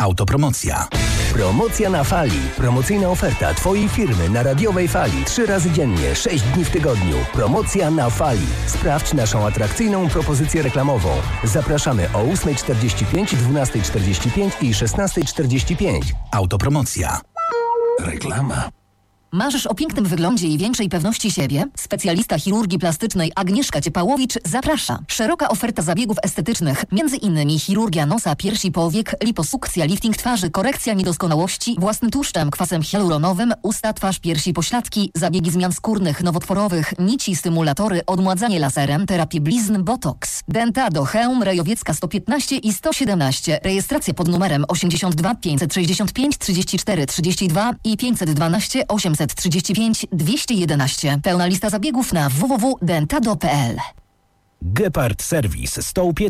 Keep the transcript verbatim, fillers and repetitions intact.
Autopromocja. Promocja na fali. Promocyjna oferta Twojej firmy na radiowej fali. Trzy razy dziennie, sześć dni w tygodniu. Promocja na fali. Sprawdź naszą atrakcyjną propozycję reklamową. Zapraszamy o ósma czterdzieści pięć, dwunasta czterdzieści pięć i szesnasta czterdzieści pięć. Autopromocja. Reklama. Marzysz o pięknym wyglądzie i większej pewności siebie? Specjalista chirurgii plastycznej Agnieszka Ciepałowicz zaprasza. Szeroka oferta zabiegów estetycznych, między innymi chirurgia nosa, piersi, powiek, liposukcja, lifting twarzy, korekcja niedoskonałości własnym tłuszczem, kwasem hialuronowym, usta, twarz, piersi, pośladki, zabiegi zmian skórnych, nowotworowych, nici, stymulatory, odmładzanie laserem, terapie blizn, botoks. Dentado, Cheum, Rejowiecka sto piętnaście i sto siedemnaście. Rejestracja pod numerem osiemdziesiąt dwa pięćset sześćdziesiąt pięć trzydzieści cztery trzydzieści dwa i pięćset dwanaście osiemset trzydzieści pięć dwieście jedenaście. Pełna lista zabiegów na w w w kropka dentado kropka p l. Gepard Serwis. sto